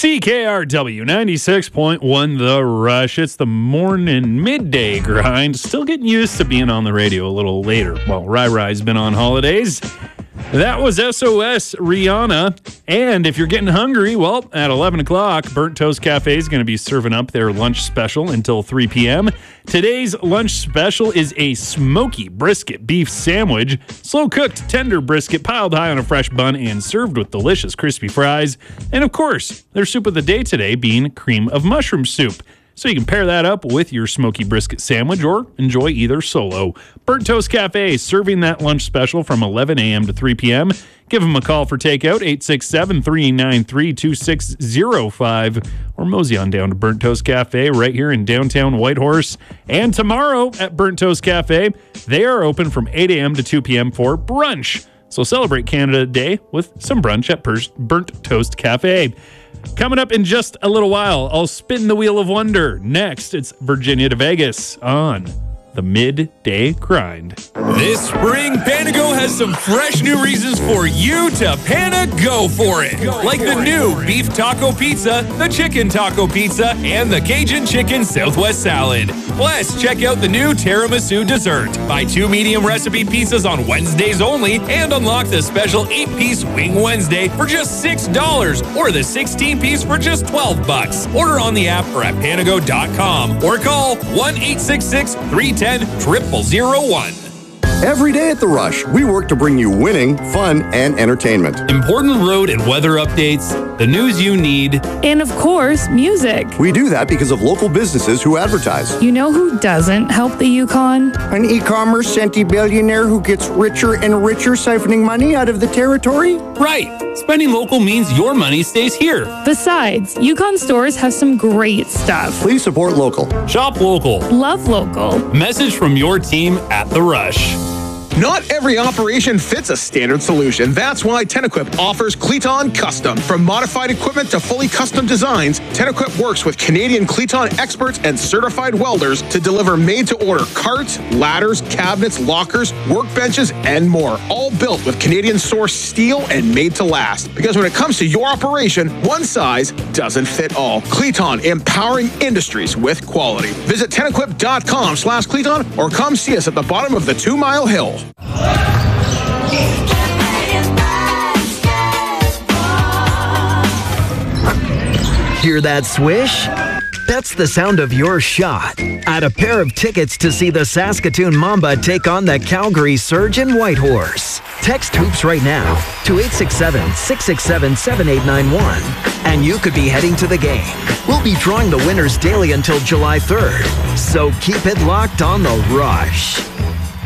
CKRW 96.1 The Rush. It's the morning midday grind. Still getting used to being on the radio a little later. Well, Rai-Rai's been on holidays. That was SOS Rihanna. And if you're getting hungry, well, at 11 o'clock, Burnt Toast Cafe is going to be serving up their lunch special until 3 p.m. Today's lunch special is a smoky brisket beef sandwich, slow-cooked tender brisket piled high on a fresh bun and served with delicious crispy fries. And, of course, their soup of the day today being cream of mushroom soup. So you can pair that up with your smoky brisket sandwich or enjoy either solo. Burnt Toast Cafe serving that lunch special from 11 a.m. to 3 p.m. Give them a call for takeout, 867-393-2605, or mosey on down to Burnt Toast Cafe right here in downtown Whitehorse. And tomorrow at Burnt Toast Cafe, they are open from 8 a.m. to 2 p.m. for brunch. So celebrate Canada Day with some brunch at Burnt Toast Cafe. Coming up in just a little while, I'll spin the wheel of wonder. Next, it's Virginia to Vegas on the Midday Grind. This spring, Panago has some fresh new reasons for you to Panago for it. Like the new beef taco pizza, the chicken taco pizza, and the Cajun chicken Southwest salad. Plus, check out the new tiramisu dessert. Buy 2 medium recipe pizzas on Wednesdays only and unlock the special 8-piece Wing Wednesday for just $6 or the 16-piece for just $12. Order on the app or at Panago.com or call 1-866-310-0001. Every day at The Rush, we work to bring you winning, fun, and entertainment. Important road and weather updates, the news you need, and of course, music. We do that because of local businesses who advertise. You know who doesn't help the Yukon? An e-commerce centibillionaire who gets richer and richer siphoning money out of the territory? Right. Spending local means your money stays here. Besides, Yukon stores have some great stuff. Please support local. Shop local. Love local. Message from your team at The Rush. Not every operation fits a standard solution. That's why Tenequip offers Cleton Custom. From modified equipment to fully custom designs, Tenequip works with Canadian Cleton experts and certified welders to deliver made-to-order carts, ladders, cabinets, lockers, workbenches, and more. All built with Canadian-sourced steel and made to last. Because when it comes to your operation, one size doesn't fit all. Cleton, empowering industries with quality. Visit Tenequip.com/Cleton or come see us at the bottom of the 2 Mile Hill. Hear that swish? That's the sound of your shot at a pair of tickets to see the Saskatoon Mamba take on the Calgary Surge in Whitehorse. Text HOOPS right now to 867-667-7891 and you could be heading to the game. We'll be drawing the winners daily until July 3rd, so keep it locked on The Rush.